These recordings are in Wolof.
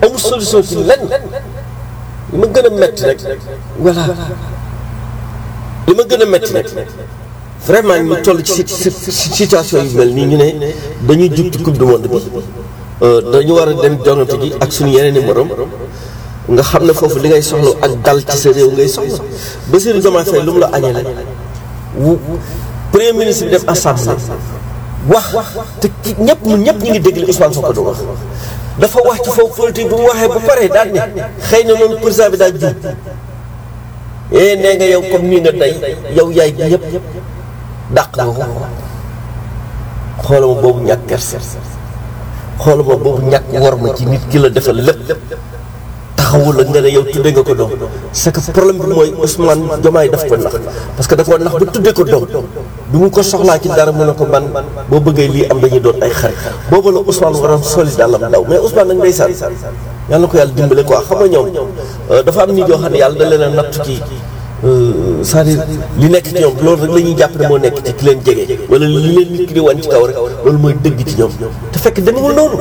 amul solution ci lenn li ma gën a métti rek voilà li ma gën a métti rek vraiment ñu toll ci situation yu mel nii ñu ne dañuy jug ci coupe du monde bi dañu war a dem jongante ji ak suñu yeneen i morom nga xam ne foofu li ngay soxla ak dal ci sa réew ngay soxla Bassirou Diomaye Faye lu mu la añale wu premier ministre bi dem assemblée wax te ñëpp ñu ngi déglu Ousmane Sonko doon wax dafa wax ci foofu politique bu mu waxee ba pare daal ne xëy na noonu président bi daal juum nee nga yow comme nii nga tey yow yaay gi yëpp dàq nga ko xoolama boobu ñàkk kersa xoolama boobu ñàkk war ma ci nit ki la defal lépp taxawul la nga ne yow tuddee nga ko doom c'est que problème bi mooy Ousmane Diomaye daf ko nax parce que da koo nax ba tuddee ko doom bi mu ko soxlaa ci dara mu ne ko man boo bëggee lii am dañuy doon ay xarit boobu la Ousmane waroon soli dàllam daw mais Ousmane nag ndeysaan yàlla na ko yàlla dimbale quoi xam nga ñoom dafa am nit yoo xam ne yàlla da leen a nattu ci c'est-à-dire li nekk ci ñoom loolu rek la ñuy jàpp ne moo nekk ci ki leen jege wala li leen nit ki di wan ci kaw rek loolu mooy dëgg ci ñoom te fekk demewul noonu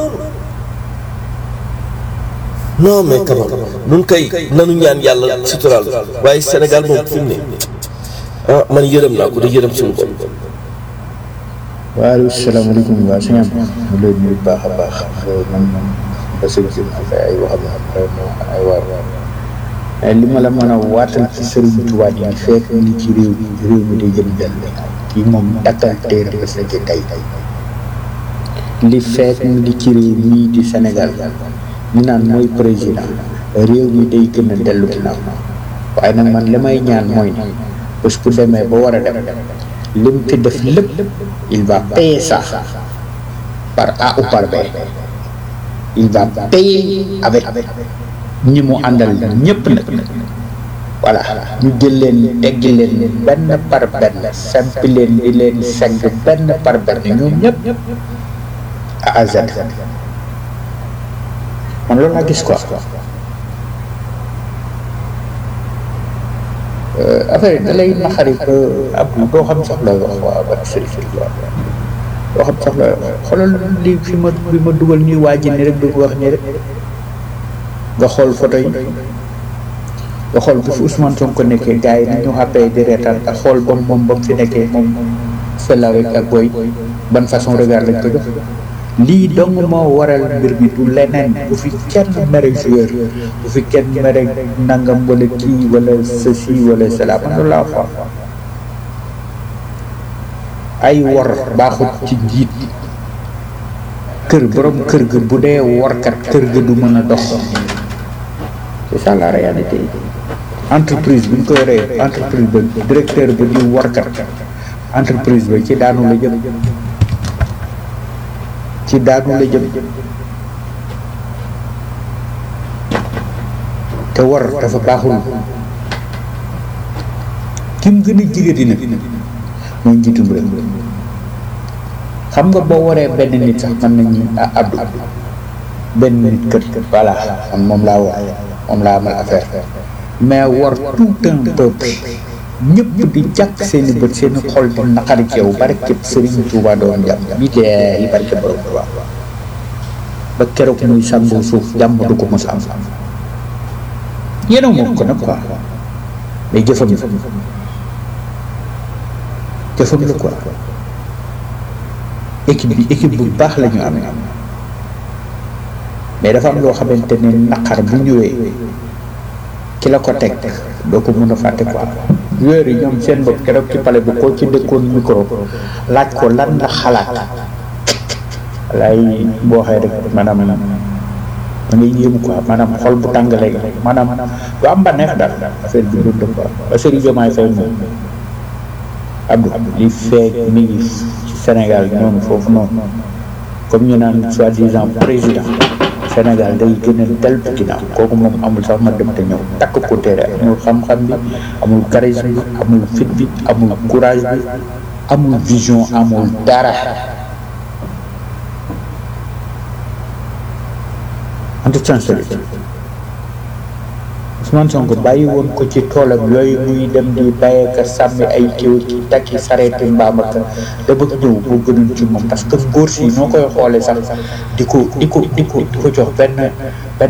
non mais quand même nun kay nanu ñaan yàlla suturaal waaye Sénégal moom fi mu ne ah man yërëm naa ko di yërëm suñu bopp. waaleykum salaamaaleykum waa sëñ am ñu lay nuyu baax a baax man Bassirou Diomaye Faye ay waxam vraiment ay waar li ma la mën a waatal ci Serigne Touba yi fekk ni ci réew mi day jëm jàll kii moom dakkal téere ba sa tey li fekk ni ci réew mii di Sénégal ñu naan mooy président réew mi day gën a dellu ginnaaw waaye nag man li may ñaan mooy ne bés bu demee ba war a dem lim fi def lépp il va payer ça par A ou par B il va payer avec ñi mu àndal ñëpp nag voilà ñu jël leen teggi leen benn par benn sampi leen di leen segg benn par benn ñoom ñëpp A à Z man loolu laa gis quoi affaire yi da lay naxari ko ab doo xam sax looy wax waa ba sëriñ doo xam sax looy wax xoolal lii fi ma dugal nii waa ji ni rek du ko wax nii rek nga xool photo yi nga xool bu fi Ousmane Sonko nekkee gars yi ni ñu xàppee di reetaan ak xool ba mu fi nekkee moom fellawek ak booy ban façon regard lañ ko jox lii dong moo waral mbir mi du leneen bu fi kenn mere joueur bu fi kenn mere nangam wala kii wala ceci wala cela man loolu laa wax ay wor baaxut ci njiit kër borom kër ga bu dee workat kër ga du mën a dox c'est ça la réalité entreprise bu ñu ko yoree entreprise ba directeur ba di workat entreprise ba ci daanu la jëm te war dafa baaxul ki mu gën a jigéen nag mooy njiitum réew xam nga boo waree benn nit sax mën nañu abdu benn nit kër voilà man moom laa wax moom laa amal affaire mais war tout un peuple ñëpp di jàkk seeni bët seeni xol di naqari ci yow barke Serigne Touba doon jàmm bi dee barke borom Touba ba keroog muy sàngoo suuf jàmm du ko mos am yéen a moom ko nag quoi mais jëfam la quoi équipe bu baax la ñu amee mais dafa am loo xamante ne naqar bu ñëwee ki la ko teg doo ko mën a fàtte quoi joueurs yi ñoom seen bopp keroog ci pale bu ko ci dëkkoon micro laaj ko lan la xalaat lay boo waxee rek maanaam da ngay yéemu quoi maanaam xol bu tàng lay maanaam du am bànneex daal affaire bi dund quoi Bassirou Diomaye Faye moom Abdou li feek mi ngi ci Sénégal noonu foofu noonu comme ñu naan soi-disant président Sénégal day gën a deltu ginnaaw kooku moom amul sax ma dem te ñëw takk ko téere amul xam-xam bi amul charisme bi amul fit bi amul courage bi amul vision amul dara en toute sincérité Ousmane Sonko bàyyi woon ko ci toolam yooyu muy dem di bàyyeeka sàmmi ay kiw ci takki sareeti mbaam ak da bëgg ñëw boo gënoon ci moom parce que góor si noo koy xoolee sax di ko jox benn